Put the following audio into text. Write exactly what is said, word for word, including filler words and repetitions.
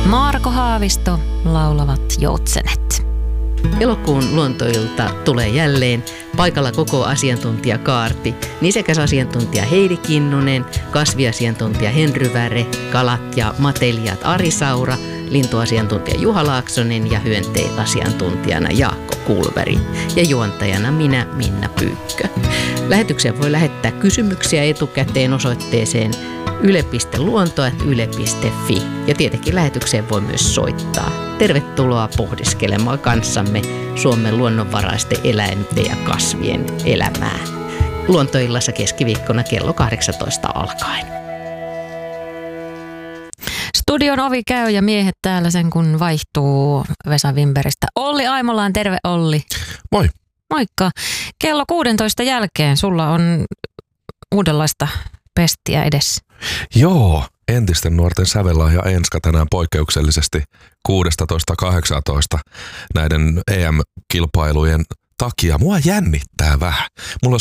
Marko Haavisto, laulavat joutsenet. Elokuun luontoilta tulee jälleen. Paikalla koko asiantuntijakaarti. Nisekäs asiantuntija Heidi Kinnunen, kasviasiantuntija Henry Väre, kalat ja matelijat Ari Saura, lintuasiantuntija Juha Laaksonen ja hyönteisasiantuntijana Jaakko Kulveri ja juontajana minä, Minna Pyykkö. Lähetykseen voi lähettää kysymyksiä etukäteen osoitteeseen yle piste luonto ät yle piste fi ja tietenkin lähetykseen voi myös soittaa. Tervetuloa pohdiskelemaan kanssamme Suomen luonnonvaraisten eläinten ja kasvien elämää. Luontoillassa keskiviikkona kello kahdeksantoista alkaen. Studion ovi käy ja miehet täällä sen kun vaihtuu Vesa Wimbergistä. Olli Aimolaan, terve Olli. Moi. Moikka. Kello kuudentoista jälkeen sulla on uudenlaista pestiä edessä. Joo, entisten nuorten sävellahja Enska tänään poikkeuksellisesti kuusitoista kahdeksantoista näiden E M-kilpailujen takia. Mua jännittää vähän. Mulla